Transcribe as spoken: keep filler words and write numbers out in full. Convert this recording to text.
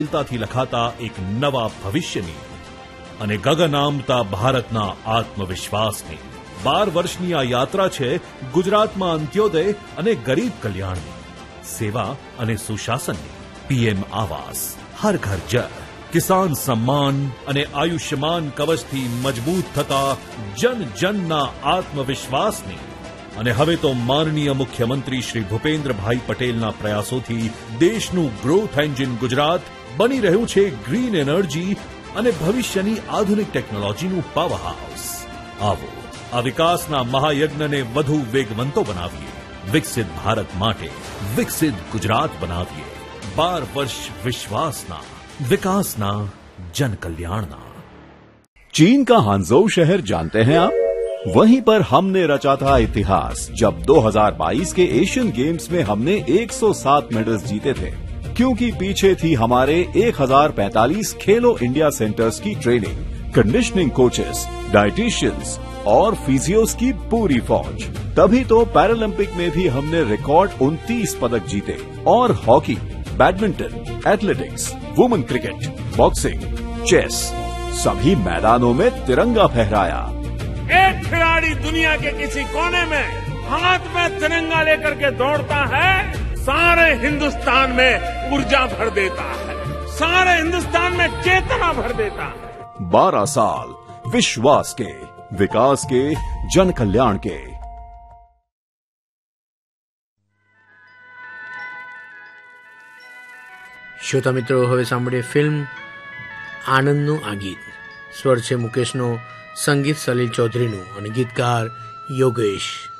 થી લખાતા એક નવા ભવિષ્યની અને ગગન આમતા ભારતના આત્મવિશ્વાસની બાર વર્ષની આ યાત્રા છે ગુજરાતમાં અંત્યોદય અને ગરીબ કલ્યાણની સેવા અને સુશાસનની. પીએમ આવાસ, હર ઘર જલ, કિસાન સમ્માન અને આયુષ્યમાન કવચથી મજબૂત થતા જન જનના આત્મવિશ્વાસની અને હવે તો માનનીય મુખ્યમંત્રી શ્રી ભૂપેન્દ્રભાઈ પટેલના પ્રયાસોથી દેશનું ગ્રોથ એન્જિન ગુજરાત બની રહ્યું છે ગ્રીન એનર્જી અને ભવિષ્યની આધુનિક ટેકનોલોજીનું પાવર હાઉસ. આવો આ વિકાસના મહાયજ્ઞને વધુ વેગવંતો બનાવીએ. વિકસિત ભારત માટે વિકસિત ગુજરાત બનાવીએ. બાર વર્ષ વિશ્વાસના, विकासना, जन कल्याणना. चीन का हांगझोउ शहर जानते हैं आप? वहीं पर हमने रचा था इतिहास जब दो हज़ार बाईस के एशियन गेम्स में हमने एक सौ सात मेडल्स जीते थे, क्योंकि पीछे थी हमारे एक हज़ार पैंतालीस खेलो इंडिया सेंटर्स की ट्रेनिंग, कंडीशनिंग कोचेस, डाइटिशियंस और फिजियोस की पूरी फौज. तभी तो पैरालंपिक में भी हमने रिकॉर्ड उनतीस पदक जीते और hockey, badminton, athletics, women cricket, boxing, chess सभी मैदानों में तिरंगा फहराया. एक खिलाड़ी दुनिया के किसी कोने में हाथ में तिरंगा लेकर के दौड़ता है, सारे हिंदुस्तान में ऊर्जा भर देता है, सारे हिंदुस्तान में चेतना भर देता है. बारह साल विश्वास के, विकास के, जन कल्याण के. શ્રોતા મિત્રો, હવે સાંભળીએ ફિલ્મ આનંદનું આ ગીત. સ્વર છે મુકેશનો, સંગીત સલીલ ચૌધરીનું અને ગીતકાર યોગેશ.